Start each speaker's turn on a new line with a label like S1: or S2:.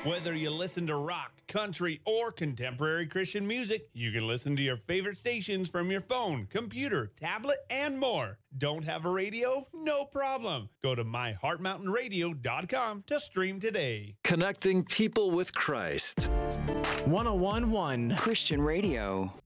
S1: Whether you listen to rock, country, or contemporary Christian music, you can listen to your favorite stations from your phone, computer, tablet, and more. Don't have a radio? No problem. Go to myheartmountainradio.com to stream today.
S2: Connecting people with Christ.
S3: 101.1
S4: Christian Radio.